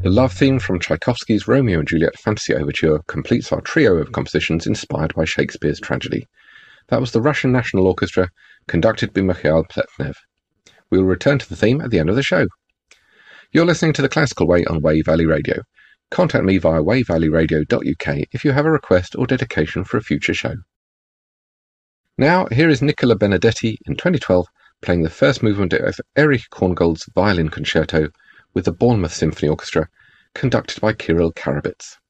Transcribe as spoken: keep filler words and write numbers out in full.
The love theme from Tchaikovsky's Romeo and Juliet Fantasy Overture completes our trio of compositions inspired by Shakespeare's tragedy. That was the Russian National Orchestra, conducted by Mikhail Pletnev. We will return to the theme at the end of the show. You're listening to The Classical Way on Wave Valley Radio. Contact me via wave valley radio dot U K if you have a request or dedication for a future show. Now, here is Nicola Benedetti in twenty twelve playing the first movement of Erich Korngold's Violin Concerto with the Bournemouth Symphony Orchestra, conducted by Kirill Karabits.